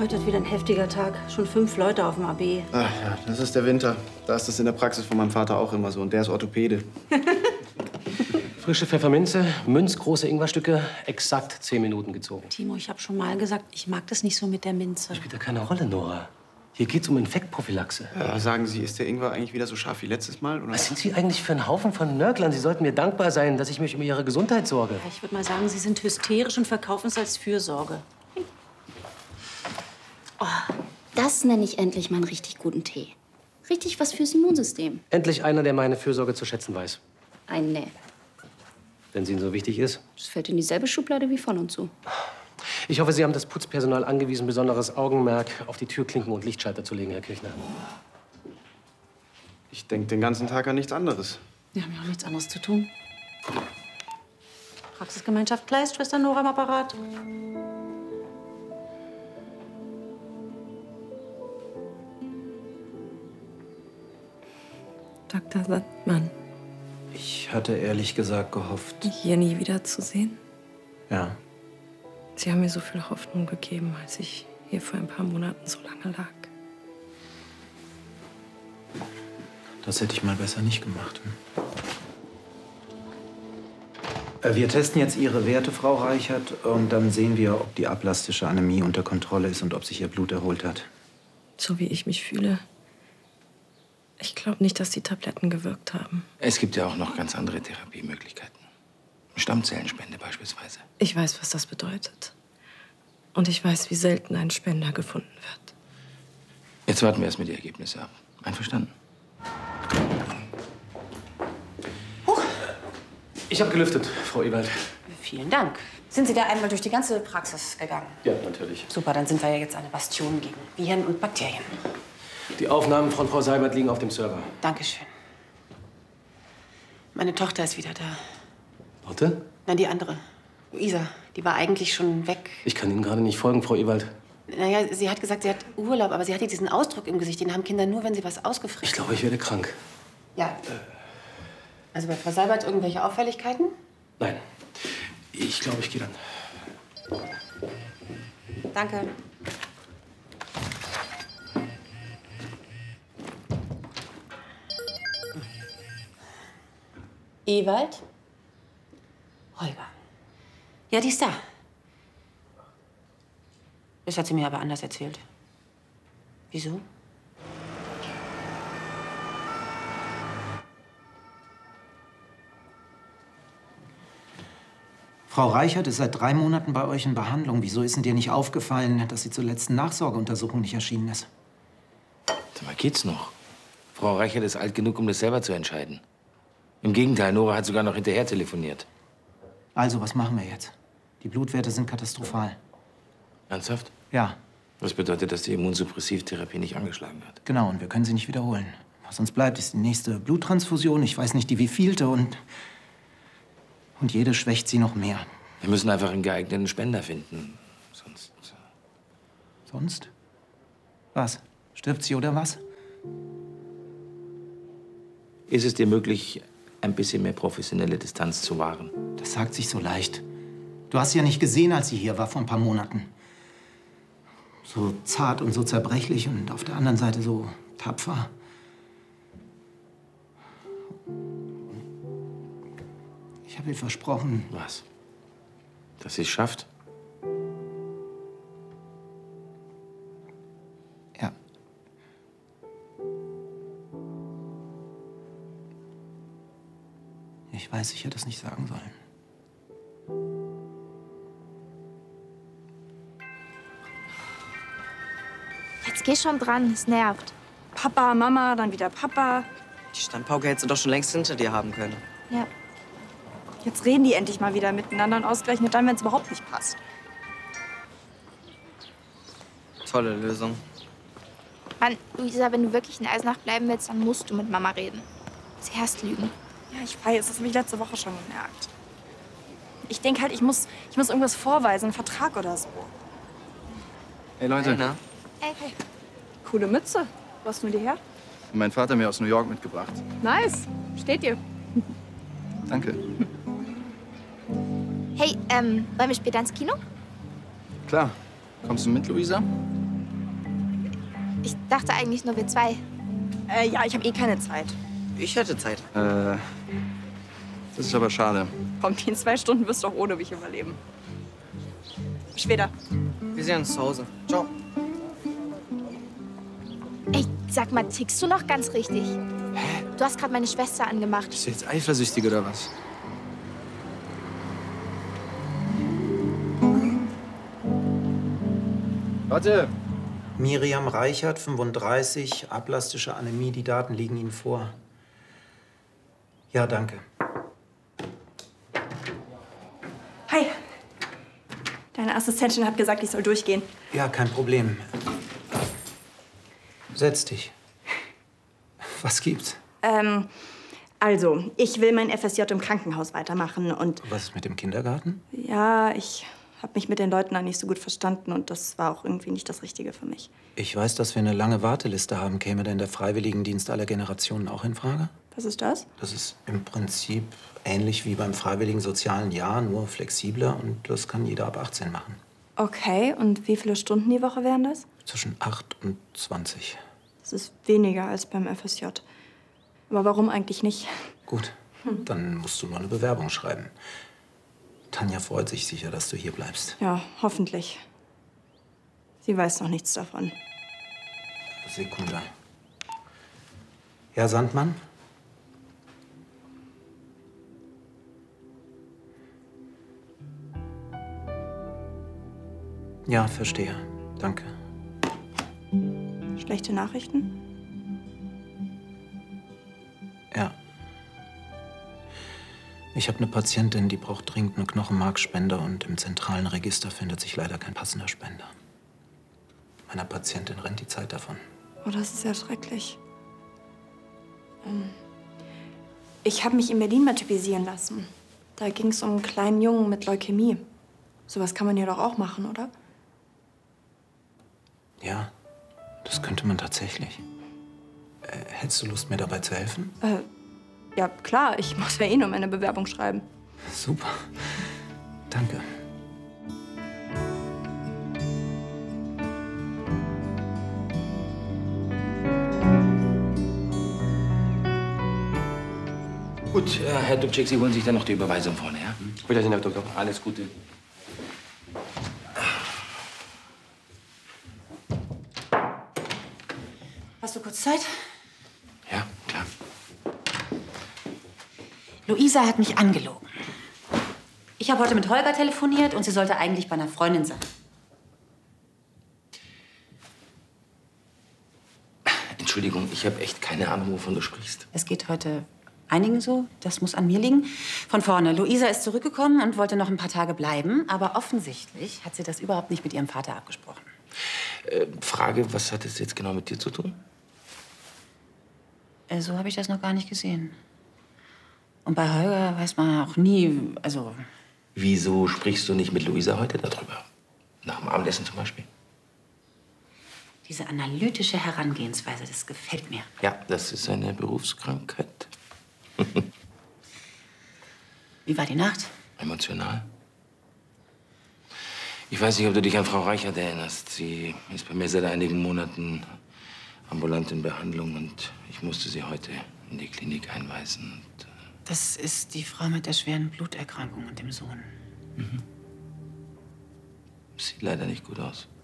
Heute ist wieder ein heftiger Tag. Schon 5 Leute auf dem AB. Ach ja, das ist der Winter. Da ist das in der Praxis von meinem Vater auch immer so. Und der ist Orthopäde. Frische Pfefferminze, münzgroße Ingwerstücke, exakt 10 Minuten gezogen. Timo, ich habe schon mal gesagt, ich mag das nicht so mit der Minze. Das spielt ja keine Rolle, Nora. Hier geht's um Infektprophylaxe. Ja, sagen Sie, ist der Ingwer eigentlich wieder so scharf wie letztes Mal? Oder? Was sind Sie eigentlich für ein Haufen von Nörglern? Sie sollten mir dankbar sein, dass ich mich um Ihre Gesundheit sorge. Ich würde mal sagen, Sie sind hysterisch und verkaufen es als Fürsorge. Oh, das nenne ich endlich mal einen richtig guten Tee. Richtig was fürs Immunsystem. Endlich einer, der meine Fürsorge zu schätzen weiß. Nee. Wenn sie Ihnen so wichtig ist. Das fällt in dieselbe Schublade wie von und zu. Ich hoffe, Sie haben das Putzpersonal angewiesen, besonderes Augenmerk auf die Türklinken und Lichtschalter zu legen, Herr Kirchner. Ich denke den ganzen Tag an nichts anderes. Wir haben ja auch nichts anderes zu tun. Praxisgemeinschaft Kleist, Schwester Nora am Apparat. Dr. Sattmann. Ich hatte ehrlich gesagt gehofft. Hier nie wiederzusehen. Ja. Sie haben mir so viel Hoffnung gegeben, als ich hier vor ein paar Monaten so lange lag. Das hätte ich mal besser nicht gemacht. Wir testen jetzt Ihre Werte, Frau Reichert, und dann sehen wir, ob die ablastische Anämie unter Kontrolle ist und ob sich Ihr Blut erholt hat. So wie ich mich fühle. Ich glaube nicht, dass die Tabletten gewirkt haben. Es gibt ja auch noch ganz andere Therapiemöglichkeiten. Stammzellenspende beispielsweise. Ich weiß, was das bedeutet. Und ich weiß, wie selten ein Spender gefunden wird. Jetzt warten wir erst mit die Ergebnisse ab. Einverstanden? Ich habe gelüftet, Frau Ewald. Vielen Dank. Sind Sie da einmal durch die ganze Praxis gegangen? Ja, natürlich. Super, dann sind wir ja jetzt eine Bastion gegen Viren und Bakterien. Die Aufnahmen von Frau Seibert liegen auf dem Server. Dankeschön. Meine Tochter ist wieder da. Lotte? Nein, die andere. Luisa, die war eigentlich schon weg. Ich kann Ihnen gerade nicht folgen, Frau Ewald. Naja, sie hat gesagt, sie hat Urlaub, aber sie hatte diesen Ausdruck im Gesicht. Den haben Kinder nur, wenn sie was ausgefressen Ich glaube, ich werde krank. Ja. Also bei Frau Seibert irgendwelche Auffälligkeiten? Nein. Ich glaube, ich gehe dann. Danke. Ewald? Holger. Ja, die ist da. Das hat sie mir aber anders erzählt. Wieso? Frau Reichert ist seit 3 Monaten bei euch in Behandlung. Wieso ist denn dir nicht aufgefallen, dass sie zur letzten Nachsorgeuntersuchung nicht erschienen ist? Sag mal, geht's noch? Frau Reichert ist alt genug, um das selber zu entscheiden. Im Gegenteil, Nora hat sogar noch hinterher telefoniert. Also, was machen wir jetzt? Die Blutwerte sind katastrophal. Ernsthaft? Ja, Das bedeutet, dass die Immunsuppressivtherapie nicht angeschlagen hat. genau. Und wir können sie nicht wiederholen. Was uns bleibt, ist die nächste Bluttransfusion. Ich weiß nicht, die wievielte. Und jede schwächt sie noch mehr. Wir müssen einfach einen geeigneten Spender finden. Sonst... Sonst? Was? Stirbt sie oder was? Ist es dir möglich, ein bisschen mehr professionelle Distanz zu wahren? Das sagt sich so leicht. Du hast sie ja nicht gesehen, als sie hier war vor ein paar Monaten. So zart und so zerbrechlich und auf der anderen Seite so tapfer. Ich habe ihr versprochen. Was? Dass sie es schafft? Ja. Ich weiß, ich hätte es nicht sagen sollen. Jetzt geh schon dran, es nervt. Papa, Mama, dann wieder Papa. Die Standpauke hättest du doch schon längst hinter dir haben können. Ja. Jetzt reden die endlich mal wieder miteinander und ausgerechnet dann, wenn es überhaupt nicht passt. Tolle Lösung. Mann, Luisa, wenn du wirklich in Eisenach bleiben willst, dann musst du mit Mama reden. Sie hasst Lügen. Ja, ich weiß, das habe ich letzte Woche schon gemerkt. Ich denke halt, ich muss irgendwas vorweisen, einen Vertrag oder so. Hey Leute, Na? Ey, Coole Mütze. Wo hast du die her? mein Vater hat mir aus New York mitgebracht. Nice. Steht dir. Danke. hey, wollen wir später ins Kino? Klar. Kommst du mit, Luisa? Ich dachte eigentlich nur wir zwei. Ja, ich habe eh keine Zeit. Ich hätte Zeit. Das ist aber schade. Komm, die in 2 Stunden wirst du auch ohne mich überleben. Bis später. Wir sehen uns zu Hause. Ciao. Ey, sag mal, tickst du noch ganz richtig? Hä? Du hast gerade meine Schwester angemacht. Bist du jetzt eifersüchtig oder was? Warte! Miriam Reichert, 35, aplastische Anämie. Die Daten liegen Ihnen vor. Ja, danke. Hi. Deine Assistentin hat gesagt, ich soll durchgehen. Ja, kein Problem. Setz dich. Was gibt's? Also, ich will mein FSJ im Krankenhaus weitermachen und... Was ist mit dem Kindergarten? Ja, ich habe mich mit den Leuten da nicht so gut verstanden und das war auch irgendwie nicht das Richtige für mich. Ich weiß, dass wir eine lange Warteliste haben. Käme denn der Freiwilligendienst aller Generationen auch in Frage? Was ist das? Das ist im Prinzip ähnlich wie beim Freiwilligen Sozialen Jahr, nur flexibler und das kann jeder ab 18 machen. Okay, und wie viele Stunden die Woche wären das? Zwischen 8 und 20. Das ist weniger als beim FSJ. Aber warum eigentlich nicht? Gut, dann musst du nur eine Bewerbung schreiben. Tanja freut sich sicher, dass du hier bleibst. Ja, hoffentlich. Sie weiß noch nichts davon. Sekunde. Herr Sandmann? Ja, verstehe. Danke. Schlechte Nachrichten? Ja. Ich habe eine Patientin, die braucht dringend eine Knochenmarkspende und im zentralen Register findet sich leider kein passender Spender. Meiner Patientin rennt die Zeit davon. Oh, das ist ja schrecklich. Ich habe mich in Berlin mal typisieren lassen. Da ging es um einen kleinen Jungen mit Leukämie. Sowas kann man ja doch auch machen, oder? Ja, das könnte man tatsächlich. Hättest du Lust, mir dabei zu helfen? Ja, klar. Ich muss ja eh nur meine Bewerbung schreiben. Super. Danke. Gut, Herr Dubček, Sie holen sich dann noch die Überweisung vorne, ja? Bitte, Herr Doktor. Alles Gute. Hast du kurz Zeit? Ja, klar. Luisa hat mich angelogen. Ich habe heute mit Holger telefoniert und sie sollte eigentlich bei einer Freundin sein. Entschuldigung, ich habe echt keine Ahnung, wovon du sprichst. Es geht heute einigen so. Das muss an mir liegen. Von vorne. Luisa ist zurückgekommen und wollte noch ein paar Tage bleiben. Aber offensichtlich hat sie das überhaupt nicht mit ihrem Vater abgesprochen. Frage, was hat es jetzt genau mit dir zu tun? So habe ich das noch gar nicht gesehen. Und bei Holger weiß man auch nie, also... Wieso sprichst du nicht mit Luisa heute darüber? Nach dem Abendessen zum Beispiel? Diese analytische Herangehensweise, das gefällt mir. Ja, das ist eine Berufskrankheit. Wie war die Nacht? Emotional. Ich weiß nicht, ob du dich an Frau Reichert erinnerst. Sie ist bei mir seit einigen Monaten ambulant in Behandlung und ich musste sie heute in die Klinik einweisen. Das ist die Frau mit der schweren Bluterkrankung und dem Sohn. Sieht leider nicht gut aus.